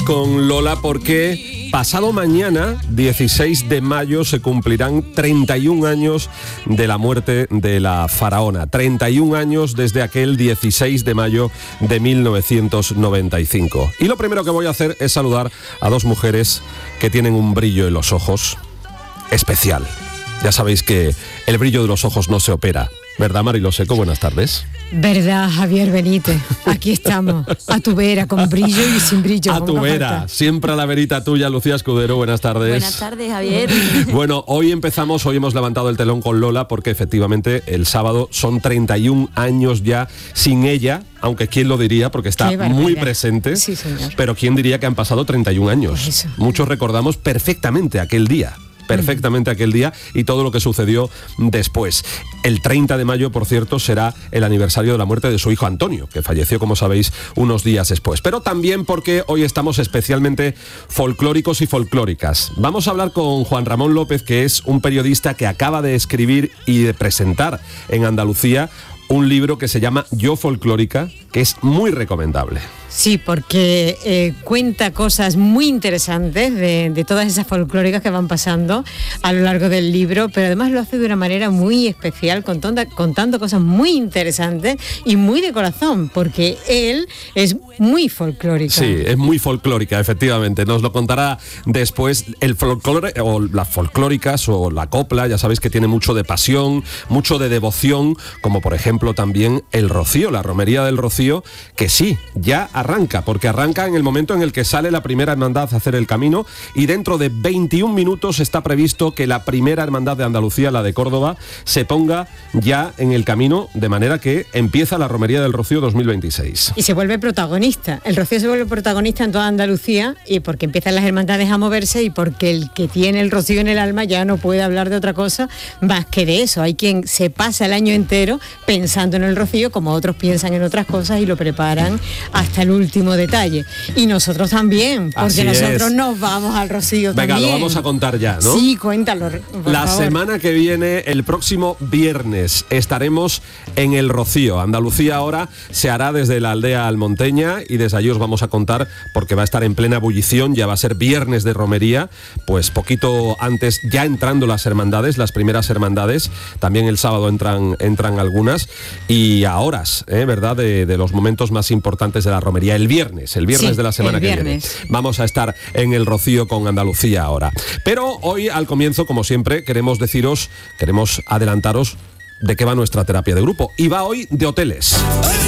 con Lola porque pasado mañana, 16 de mayo, se cumplirán 31 años de la muerte de la faraona. 31 años desde aquel 16 de mayo de 1995. Y lo primero que voy a hacer es saludar a dos mujeres que tienen un brillo en los ojos especial. Ya sabéis que el brillo de los ojos no se opera, ¿verdad, Mariló Seco? Buenas tardes. Verdad, Javier Benítez. Aquí estamos, a tu vera, con brillo y sin brillo. A tu vera, siempre a la verita tuya, Lucía Escudero. Buenas tardes. Buenas tardes, Javier. Bueno, hoy hemos levantado el telón con Lola porque efectivamente el sábado son 31 años ya sin ella, aunque quién lo diría, porque está muy presente. Sí, señor. Pero quién diría que han pasado 31 años. Pues muchos recordamos perfectamente aquel día y todo lo que sucedió después. El 30 de mayo, por cierto, será el aniversario de la muerte de su hijo Antonio, que falleció, como sabéis, unos días después. Pero también porque hoy estamos especialmente folclóricos y folclóricas. Vamos a hablar con Juan Ramón López, que es un periodista que acaba de escribir y de presentar en Andalucía un libro que se llama Yo Folclórica, que es muy recomendable. Sí, porque cuenta cosas muy interesantes de todas esas folclóricas que van pasando a lo largo del libro, pero además lo hace de una manera muy especial, contando cosas muy interesantes y muy de corazón, porque él es muy folclórico. Sí, es muy folclórica, efectivamente. Nos lo contará después. El folclore, o las folclóricas, o la copla, ya sabéis que tiene mucho de pasión, mucho de devoción, como por ejemplo también el Rocío, la romería del Rocío, que sí, ya arranca, porque arranca en el momento en el que sale la primera hermandad a hacer el camino, y dentro de 21 minutos está previsto que la primera hermandad de Andalucía, la de Córdoba, se ponga ya en el camino, de manera que empieza la romería del Rocío 2026. Y se vuelve protagonista. El Rocío se vuelve protagonista en toda Andalucía, y porque empiezan las hermandades a moverse, y porque el que tiene el Rocío en el alma ya no puede hablar de otra cosa más que de eso. Hay quien se pasa el año entero pensando en el Rocío, como otros piensan en otras cosas y lo preparan hasta el último detalle. Y nosotros también, porque nosotros nos vamos al Rocío también. Venga, lo vamos a contar ya, ¿no? Sí, cuéntalo, por La favor. semana que viene, el próximo viernes, estaremos en el Rocío. Andalucía ahora se hará desde la aldea almonteña, y desde allí os vamos a contar, porque va a estar en plena ebullición, ya va a ser viernes de romería, pues poquito antes, ya entrando las hermandades, las primeras hermandades, también el sábado entran algunas, y a horas, ¿verdad?, de los momentos más importantes de la romería, el viernes sí, de la semana que viene. Vamos a estar en el Rocío con Andalucía ahora. Pero hoy, al comienzo, como siempre, queremos adelantaros de qué va nuestra terapia de grupo. Y va hoy de hoteles.